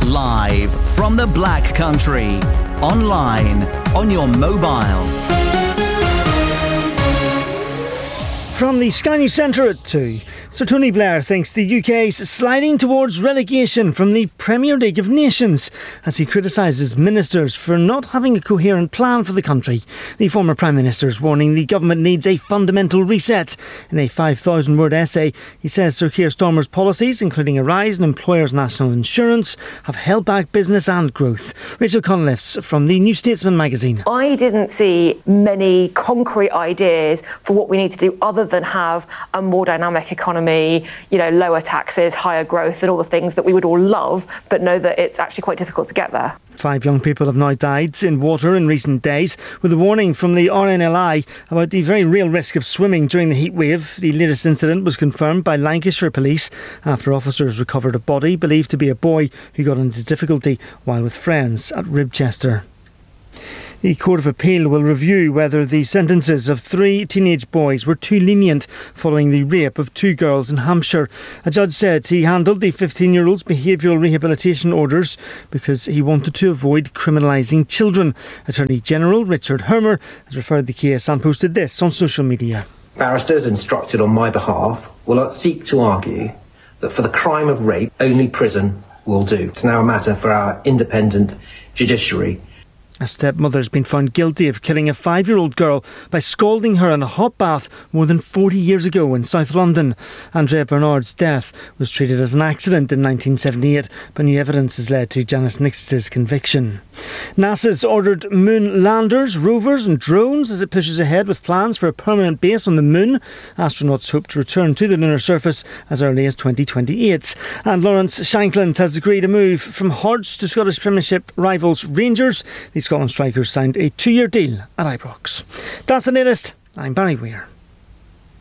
Live from the Black Country. Online, on your mobile. From the Sky News Centre at 2. Sir Tony Blair thinks the UK's sliding towards relegation from the Premier League of Nations as he criticises ministers for not having a coherent plan for the country. The former Prime Minister is warning the government needs a fundamental reset. In a 5,000-word essay, he says Sir Keir Starmer's policies, including a rise in employers' national insurance, have held back business and growth. Rachel Conliffe from the New Statesman magazine. I didn't see many concrete ideas for what we need to do other than have a more dynamic economy, lower taxes, higher growth and all the things that we would all love, but know that it's actually quite difficult to get there. 5 young people have now died in water in recent days, with a warning from the RNLI about the very real risk of swimming during the heat wave. The latest incident was confirmed by Lancashire Police after officers recovered a body believed to be a boy who got into difficulty while with friends at Ribchester. The Court of Appeal will review whether the sentences of 3 teenage boys were too lenient following the rape of 2 girls in Hampshire. A judge said he handled the 15-year-old's behavioural rehabilitation orders because he wanted to avoid criminalising children. Attorney General Richard Hermer has referred the case and posted this on social media. Barristers instructed on my behalf will seek to argue that for the crime of rape, only prison will do. It's now a matter for our independent judiciary. A stepmother has been found guilty of killing a 5-year-old girl by scalding her in a hot bath more than 40 years ago in South London. Andrea Bernard's death was treated as an accident in 1978, but new evidence has led to Janice Nix's conviction. NASA's ordered moon landers, rovers and drones as it pushes ahead with plans for a permanent base on the moon. Astronauts hope to return to the lunar surface as early as 2028. And Lawrence Shankland has agreed a move from Hearts to Scottish Premiership rivals Rangers. The Scotland strikers signed a 2-year deal at Ibrox. That's the latest. I'm Barry Weir.